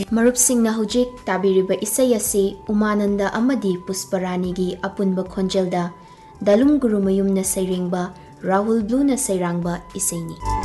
ꯃꯔꯨꯞꯁꯤꯡꯅ ꯍꯧꯖꯤꯛ ꯇꯥꯕꯤꯔꯤꯕ ꯏꯁꯩ ꯑꯁꯤ ꯎꯃꯥꯅꯟꯗ ꯑꯃꯗꯤ ꯄꯨꯁꯄꯔꯥꯅꯤꯒꯤ ꯑꯄꯨꯟꯕ ꯈꯣꯟꯖꯦꯜꯗ ꯗꯥꯂꯨꯝ ꯒꯨꯔꯨꯃꯌꯨꯝꯅ ꯁꯩꯔꯦꯡꯕ ꯔꯥꯍꯨꯜ ꯕ꯭ꯂꯨꯅ ꯁꯩꯔꯥꯡꯕ ꯏꯁꯩꯅꯤ꯫